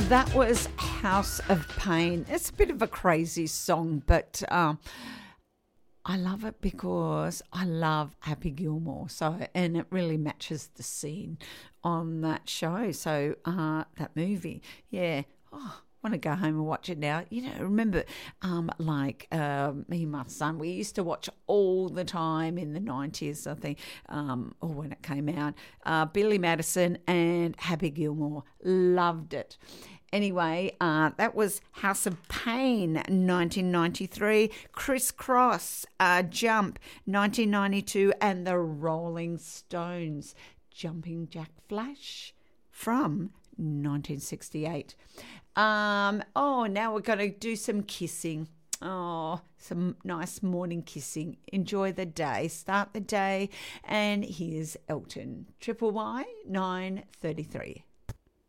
That was House of Pain. It's a bit of a crazy song, but I love it because I love Happy Gilmore. And it really matches the scene on that show. So that movie, yeah. Oh, I want to go home and watch it now. You know, remember, me and my son, we used to watch all the time in the 90s, I think, or when it came out. Billy Madison and Happy Gilmore. Loved it. Anyway, that was House of Pain, 1993, Criss Cross, Jump, 1992, and the Rolling Stones, Jumping Jack Flash from 1968. Now we're going to do some kissing. Oh, some nice morning kissing. Enjoy the day. Start the day. And here's Elton. Triple Y 933.